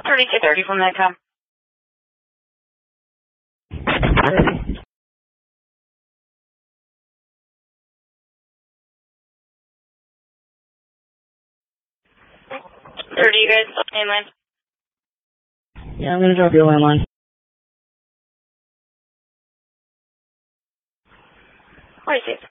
3230 from NetCom. You guys mainline? Yeah, I'm gonna drop your landline. 46.